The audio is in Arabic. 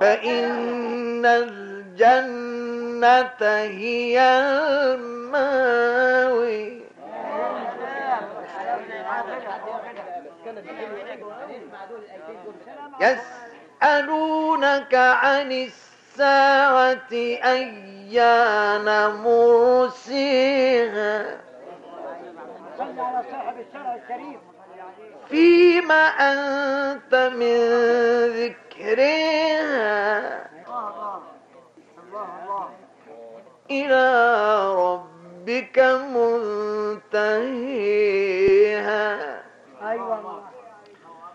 فإن الجنة هي المأوى. يسألونك عن الساعة أيان مرسيها فيما أنت من ذكرها إلى ربك منتهيها